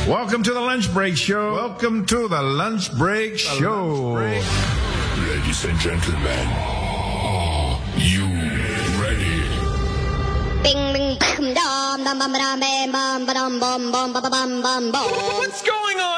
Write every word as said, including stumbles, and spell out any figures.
Welcome to the Lunch Break Show. Welcome to the Lunch Break Show. Ladies and gentlemen, are you ready? Bing, bing, bam, dum, dum, bum, bam, bam, bam, bam, bum, bum, bum, bum, bum, bum. What's going on?